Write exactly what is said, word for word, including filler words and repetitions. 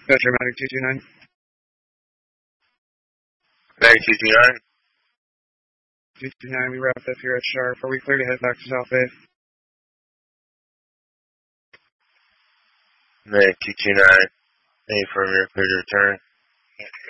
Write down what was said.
Metro Medic two two nine. Medic two two nine. two two nine, we wrapped up here at Sharp. Are we clear to head back to South Bay? Medic two two nine. Any further clear to return?